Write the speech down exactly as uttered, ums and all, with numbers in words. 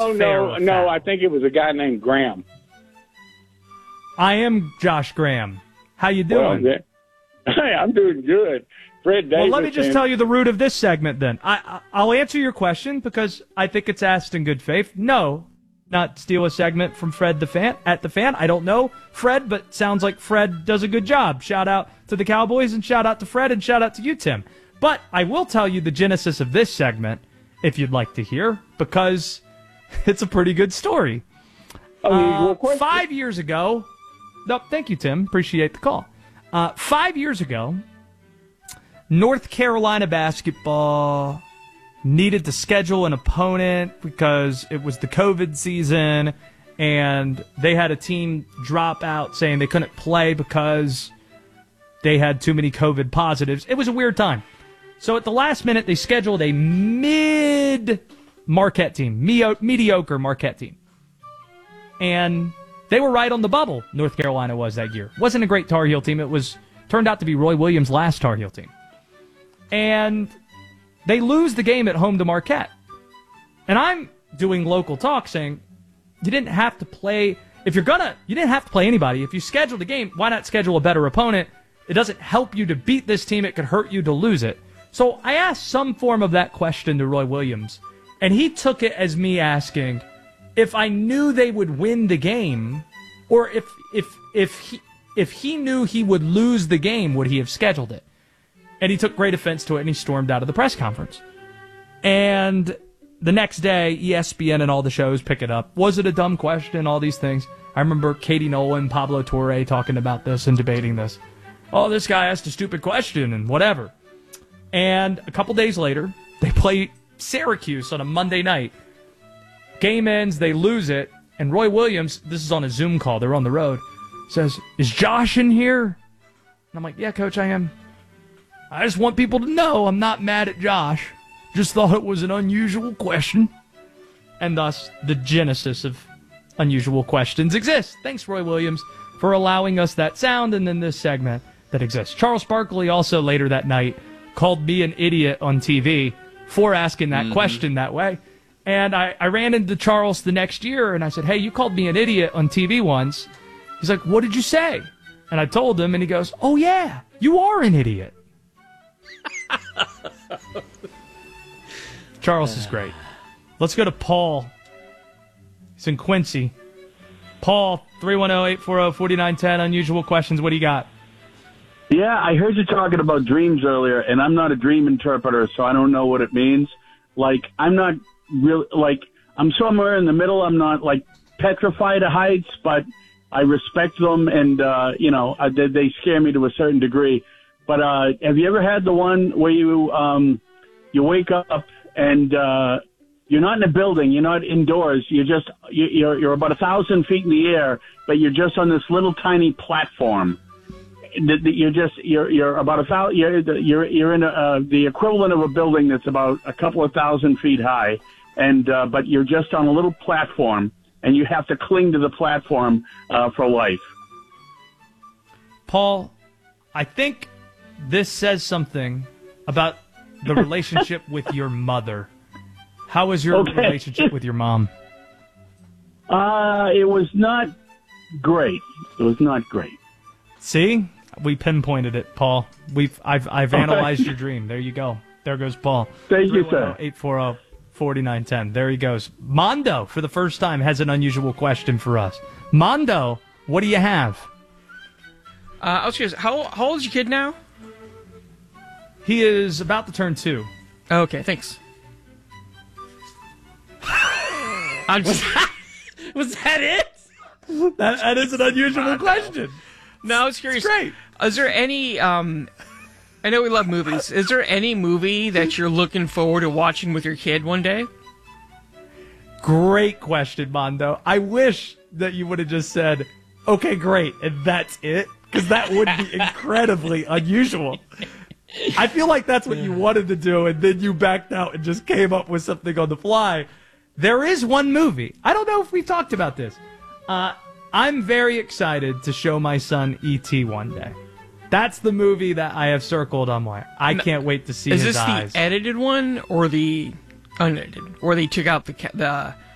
no, no, with no. that. I think it was a guy named Graham. I am Josh Graham. How you doing? Well, hey, I'm doing good. Fred Davis. Well, let me just and, tell you the root of this segment then. I, I, I'll answer your question because I think it's asked in good faith. No, not steal a segment from Fred the Fan at the Fan. I don't know Fred, but sounds like Fred does a good job. Shout out to the Cowboys and shout out to Fred and shout out to you, Tim. But I will tell you the genesis of this segment if you'd like to hear because it's a pretty good story. Uh, five years ago, no, thank you, Tim. Appreciate the call. Uh, five years ago, North Carolina basketball needed to schedule an opponent because it was the COVID season, and they had a team drop out saying they couldn't play because they had too many COVID positives. It was a weird time. So at the last minute, they scheduled a mid-Marquette team, meo- mediocre Marquette team. And they were right on the bubble, North Carolina was that year. Wasn't a great Tar Heel team. It was turned out to be Roy Williams' last Tar Heel team. And they lose the game at home to Marquette. And I'm doing local talk saying, you didn't have to play, if you're gonna, you didn't have to play anybody. If you scheduled a game, why not schedule a better opponent? It doesn't help you to beat this team, it could hurt you to lose it. So I asked some form of that question to Roy Williams, and he took it as me asking, if I knew they would win the game, or if if if he if he knew he would lose the game, would he have scheduled it? And he took great offense to it, and he stormed out of the press conference. And the next day, E S P N and all the shows pick it up. Was it a dumb question? All these things. I remember Katie Nolan, Pablo Torre talking about this and debating this. Oh, this guy asked a stupid question and whatever. And a couple days later, they play Syracuse on a Monday night. Game ends, they lose it, and Roy Williams, this is on a Zoom call, they're on the road, says, is Josh in here? And I'm like, yeah, Coach, I am. I just want people to know I'm not mad at Josh. Just thought it was an unusual question. And thus, the genesis of unusual questions exists. Thanks, Roy Williams, for allowing us that sound and then this segment that exists. Charles Barkley also later that night called me an idiot on T V for asking that mm-hmm. question that way. And I, I ran into Charles the next year, and I said, hey, you called me an idiot on T V once. He's like, what did you say? And I told him, and he goes, oh, yeah, you are an idiot. Charles is great. Let's go to Paul. He's in Quincy. Paul, three one zero, eight four zero, four nine one zero, unusual questions. What do you got? Yeah, I heard you talking about dreams earlier, and I'm not a dream interpreter, so I don't know what it means. Like, I'm not really, like, I'm somewhere in the middle. I'm not, like, petrified of heights, but I respect them, and, uh, you know, I, they, they scare me to a certain degree. But uh, have you ever had the one where you um, you wake up and uh, you're not in a building, you're not indoors, you're just you're you're about a thousand feet in the air, but you're just on this little tiny platform. You're just you're you're about a thousand. You're you're you're in a, uh, the equivalent of a building that's about a couple of thousand feet high, and uh, but you're just on a little platform, and you have to cling to the platform uh, for life. Paul, I think this says something about the relationship with your mother. How was your okay. relationship with your mom? Uh, it was not great. It was not great. See? We pinpointed it, Paul. We've I've I've analyzed your dream. There you go. There goes Paul. Thank you, sir. eight four zero, four nine one zero. There he goes. Mondo, for the first time, has an unusual question for us. Mondo, what do you have? Uh, I was curious, how, how old is your kid now? He is about to turn two. Okay, thanks. I'm just, was that it? That, that is an unusual question. No, I was curious. It's great. Is there any, um, I know we love movies. Is there any movie that you're looking forward to watching with your kid one day? Great question, Mondo. I wish that you would have just said, okay, great, and that's it, because that would be incredibly unusual. I feel like that's what you wanted to do, and then you backed out and just came up with something on the fly. There is one movie. I don't know if we talked about this. Uh, I'm very excited to show my son E T one day. That's the movie that I have circled on my... I can't wait to see his eyes. Is this the edited one or the unedited? Or they took out the... the